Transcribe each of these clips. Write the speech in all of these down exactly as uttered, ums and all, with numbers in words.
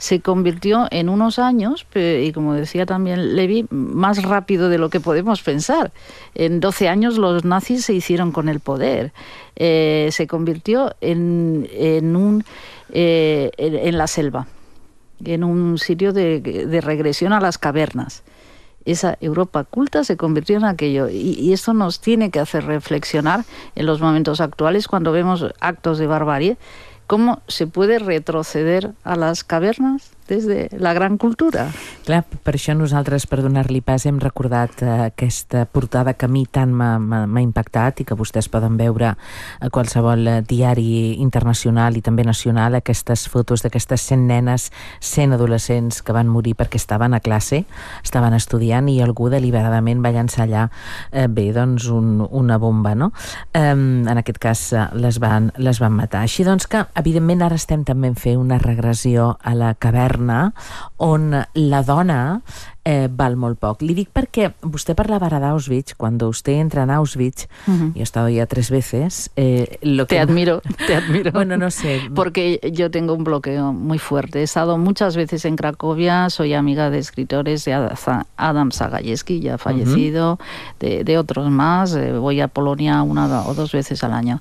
se convirtió en unos años, y como decía también Levi, más rápido de lo que podemos pensar. En doce años los nazis se hicieron con el poder. Eh, se convirtió en, en, un, eh, en, en la selva, en un sitio de, de regresión a las cavernas. Esa Europa culta se convirtió en aquello, y, y esto nos tiene que hacer reflexionar en los momentos actuales cuando vemos actos de barbarie, cómo se puede retroceder a las cavernas des de la gran cultura. Clar, per això nosaltres, per donar-li pas, hem recordat eh, aquesta portada que a mi tant m'ha impactat i que vostès poden veure a qualsevol diari internacional i també nacional, aquestes fotos d'aquestes cent nenes, cent adolescents que van morir perquè estaven a classe, estaven estudiant i algú deliberadament va llançar allà eh, bé, doncs un, una bomba, no? Eh, en aquest cas eh, les, van, les van matar. Així doncs que, evidentment, ara estem també en fer una regressió a la caverna on la dona eh, val molt poc. Li dic perquè vostè parlava ara d'Auschwitz. Cuando usted entra en Auschwitz, uh-huh. yo he estado ya tres veces. Eh, lo que te admiro, te admiro. Bueno, no sé. Porque yo tengo un bloqueo muy fuerte. He estado muchas veces en Cracovia, soy amiga de escritores, de Adam Zagajewski, ya fallecido, uh-huh. de, de otros más. Eh, voy a Polonia una o dos veces al año.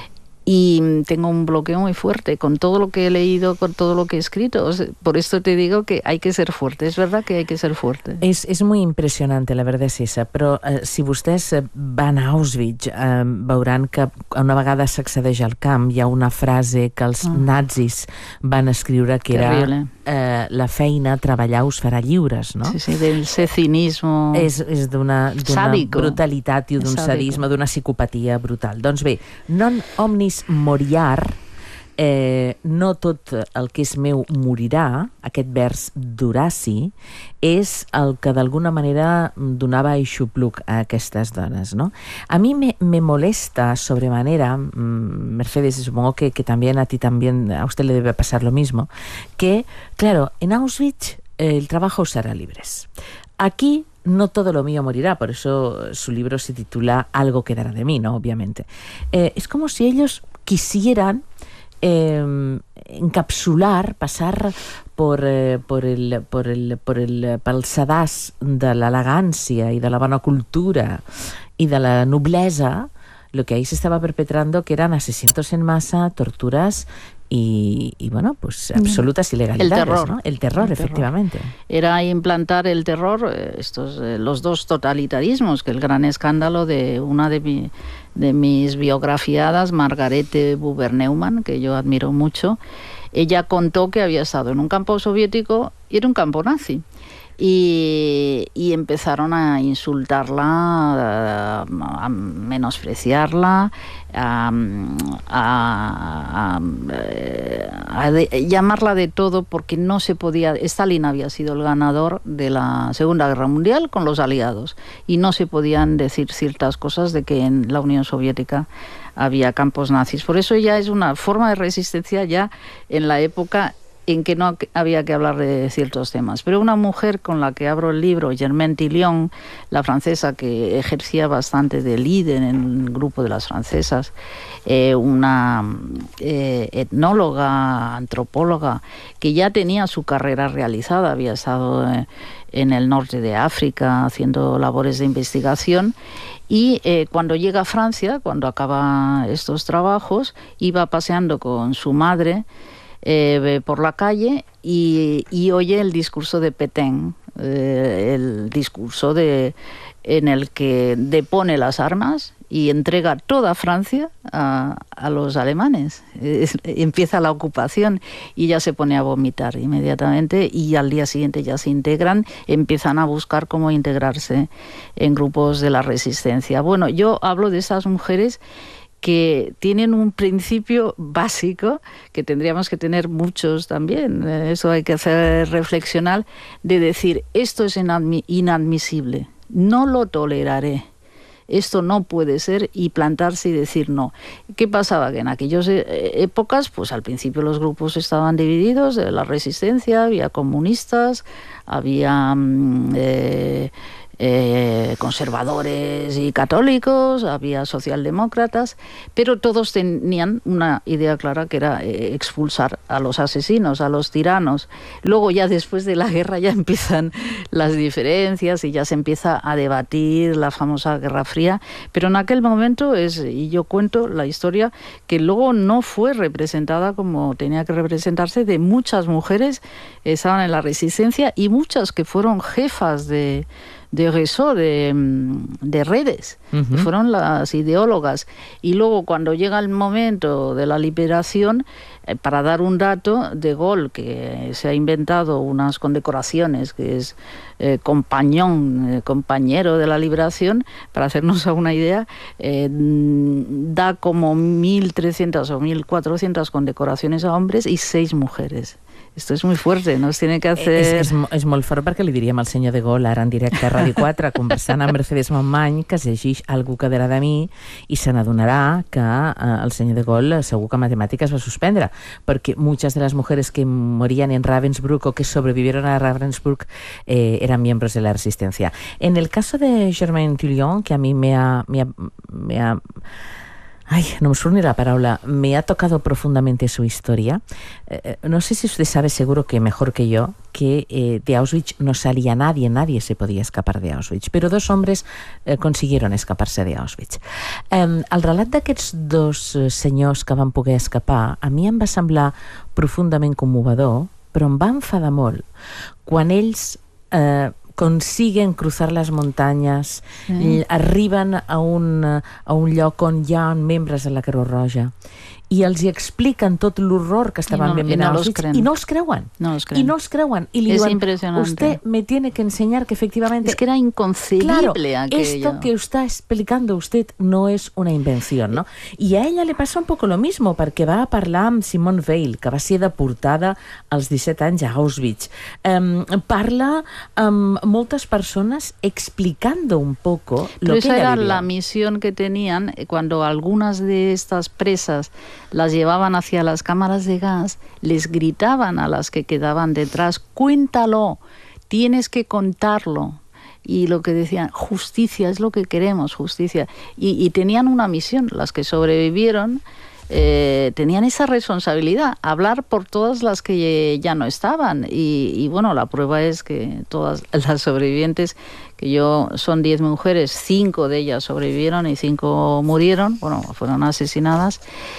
Y tengo un bloqueo muy fuerte con todo lo que he leído, con todo lo que he escrito. Por esto te digo que hay que ser fuerte. Es verdad que hay que ser fuerte. És, és muy impressionante, la verdad és esa. Però eh, si vostès van a Auschwitz, eh, veuran que una vegada s'accedeix al camp hi ha una frase que els ah. nazis van escriure que era eh, la feina, treballar us farà lliures, no? Sí, sí, del cinismo és, és d'una brutalitat i d'un sadisme, d'una psicopatia brutal. Doncs bé, non omnis moriar, eh, no tot el que és meu morirà, aquest vers d'Horaci, és el que d'alguna manera donava aixopluc a aquestes dones, ¿no? A mí me, me molesta sobremanera, mmm, Mercedes, supongo que, que también a ti también, a usted le debe pasar lo mismo, que, claro, en Auschwitz eh, el trabajo os hará libres. Aquí no todo lo mío morirá, por eso su libro se titula Algo quedará de mí, ¿no? Obviamente. Eh, es como si ellos quisieran eh, encapsular, pasar por, eh, por, el, por, el, por el pel sedàs de l'elegància i de la bona cultura i de la noblesa, lo que ahí se estaba perpetrando, que eran asesinatos en masa, torturas y, y bueno, pues absolutas ilegalidades. El terror. ¿no? El terror, el efectivamente. Terror. Era implantar el terror, estos, los dos totalitarismos, que el gran escándalo de una de, mi, de mis biografiadas, Margarete Buber-Neumann, que yo admiro mucho. Ella contó que había estado en un campo soviético y era un campo nazi. Y, y empezaron a insultarla, a, a menospreciarla, a, a, a, a de, llamarla de todo, porque no se podía. Stalin había sido el ganador de la Segunda Guerra Mundial con los aliados y no se podían decir ciertas cosas de que en la Unión Soviética había campos nazis. Por eso ya es una forma de resistencia ya en la época en que no había que hablar de ciertos temas. Pero una mujer con la que abro el libro, Germaine Tillion, la francesa que ejercía bastante de líder en el grupo de las francesas, eh, una eh, etnóloga, antropóloga, que ya tenía su carrera realizada, había estado eh, en el norte de África haciendo labores de investigación, y eh, cuando llega a Francia, cuando acaba estos trabajos, iba paseando con su madre Eh, por la calle y, y oye el discurso de Pétain, eh, el discurso de, en el que depone las armas y entrega toda Francia a, a los alemanes. Es, empieza la ocupación y ya se pone a vomitar inmediatamente, y al día siguiente ya se integran, empiezan a buscar cómo integrarse en grupos de la resistencia. Bueno, yo hablo de esas mujeres que tienen un principio básico que tendríamos que tener muchos también, eso hay que hacer reflexionar, de decir, esto es inadmi- inadmisible, no lo toleraré, esto no puede ser, y plantarse y decir no. ¿Qué pasaba? Que en aquellas épocas, pues al principio los grupos estaban divididos, de la resistencia, había comunistas, había... Eh, eh, conservadores y católicos, había socialdemócratas, pero todos tenían una idea clara que era eh, expulsar a los asesinos, a los tiranos. Luego ya después de la guerra ya empiezan las diferencias y ya se empieza a debatir la famosa Guerra Fría, pero en aquel momento es, y yo cuento la historia, que luego no fue representada como tenía que representarse, de muchas mujeres que estaban en la resistencia y muchas que fueron jefas de de réseau, de, de redes, uh-huh. que fueron las ideólogas. Y luego, cuando llega el momento de la liberación, eh, para dar un dato, De Gaulle, que se ha inventado unas condecoraciones, que es eh, compañón, eh, compañero de la liberación, para hacernos una idea, eh, da como mil trescientas o mil cuatrocientas condecoracions a hombres i seis mujeres. Esto es muy fuerte, nos tiene que hacer... És, és, és molt fort, perquè li diríem al senyor De Gaulle, ara en directe a Ràdio quatre, conversant amb Mercedes Montmany, que es llegeix Algú quedarà de mi, i se n'adonarà que eh, el senyor De Gaulle segur que matemàtiques va suspendre, perquè muchas de las mujeres que morían en Ravensbrück o que sobrevivieron a Ravensbrück eh, eran miembros de la resistencia. En el caso de Germaine Tullion, que a mí me ha... Me ha, me ha Ay, no me suena la palabra, me ha tocado profundamente su historia. Eh, no sé si usted sabe, seguro que mejor que yo, que eh, de Auschwitz no salía nadie, nadie se podía escapar de Auschwitz, pero dos hombres eh, consiguieron escaparse de Auschwitz. Eh, el relat d'aquests dos eh, senyors que van poder escapar a mi em va semblar profundament commovedor, però em va enfadar molt quan ells... Eh, consiguen cruzar les muntanyes, sí. arriben a un, a un lloc on hi ha membres de la Creu Roja i els hi expliquen tot l'horror que estaban no, viviendo no y no los creuen. No los creen. Y no los creuen. Y le es diuen, impresionante. Usted me tiene que enseñar que efectivamente... Es que era inconcebible claro, aquello. Esto que está explicando usted no es una invención, ¿no? I a ella le passa un poco lo mismo, perquè va parlar amb Simone Weil, que va ser deportada als disset anys a Auschwitz. Um, parla amb moltes persones explicando un poco Pero lo esa que ella era vivía. la misión que tenían cuando algunas de estas presas las llevaban hacia las cámaras de gas, les gritaban a las que quedaban detrás, cuéntalo, tienes que contarlo. Y lo que decían, justicia, es lo que queremos, justicia. Y, y tenían una misión, las que sobrevivieron, eh, tenían esa responsabilidad, hablar por todas las que ya no estaban. Y, y bueno, la prueba es que todas las sobrevivientes, que yo son diez mujeres, cinco de ellas sobrevivieron y cinco murieron, bueno, fueron asesinadas.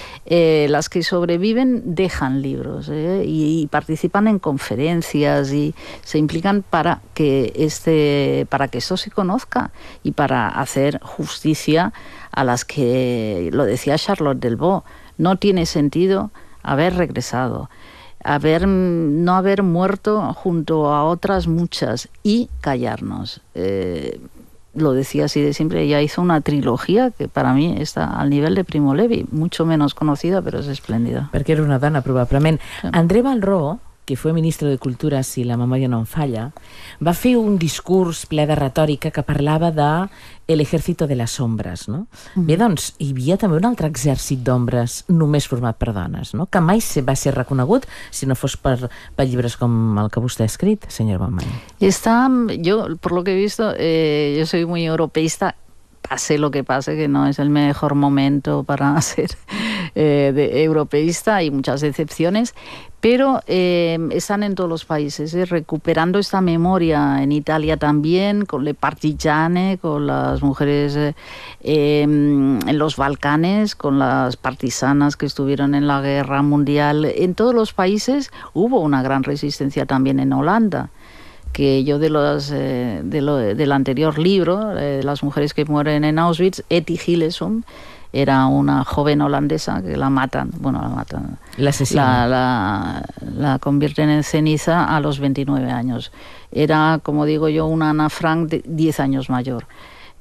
Eh, las que sobreviven dejan libros eh, y, y participan en conferencias y se implican para que este para que esto se conozca y para hacer justicia a las que, lo decía Charlotte Delvaux, no tiene sentido haber regresado, haber, no haber muerto junto a otras muchas y callarnos. Eh, lo decía así de siempre, ella hizo una trilogía que para mí está al nivel de Primo Levi, mucho menos conocida, pero es espléndida. Perquè era una dona, probablement. Sí. André Malraux, que fue ministre de Cultura, si la memòria no em falla, va fer un discurs ple de retòrica que parlava de el ejército de les sombres, no? Mm. Bé, doncs, hi havia també un altre exèrcit d'ombres només format per dones, no? Que mai se va ser reconegut si no fos per, per llibres com el que vostè ha escrit, senyora Montmany. Está, yo, por lo que he visto, eh, yo soy muy europeísta, pase lo que pase, que no es el mejor momento para ser eh, de europeísta, hay muchas excepciones, pero eh, están en todos los países, eh, recuperando esta memoria en Italia también, con le partigiane, con las mujeres eh, eh, en los Balcanes, con las partisanas que estuvieron en la Guerra Mundial. En todos los países hubo una gran resistencia, también en Holanda, que yo de los eh, de lo, del anterior libro, eh, las mujeres que mueren en Auschwitz, Etty Hillesum, era una joven holandesa que la matan, bueno, la matan, la, la, la, la convierten en ceniza a los veintinueve años. Era, como digo yo, una Ana Frank de diez años mayor.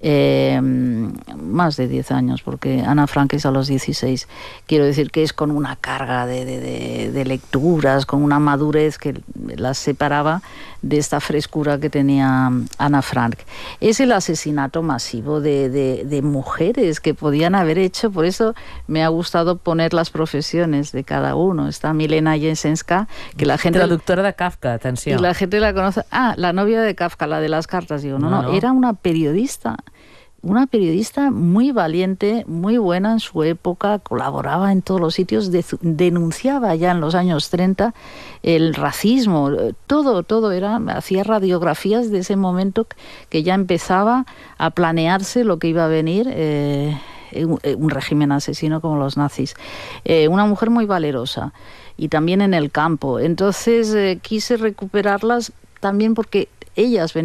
Eh, más de diez años, porque Ana Frank es a los dieciséis. Quiero decir que es con una carga de, de, de, de lecturas, con una madurez que las separaba de esta frescura que tenía Ana Frank. Es el asesinato masivo de, de, de mujeres que podían haber hecho, por eso me ha gustado poner las profesiones de cada uno. Está Milena Jesenska, que la gente... Traductora de Kafka, atenció. Y la gente la conoce. Ah, la novia de Kafka, la de las cartas. Digo, no, no, no, era una periodista. Una periodista muy valiente, muy buena en su época, colaboraba en todos los sitios, de, denunciaba ya en los años treinta el racismo, todo, todo era, hacía radiografías de ese momento que ya empezaba a planearse lo que iba a venir, eh, un, un régimen asesino como los nazis. Eh, una mujer muy valerosa y también en el campo. Entonces eh, quise recuperarlas también porque ellas venían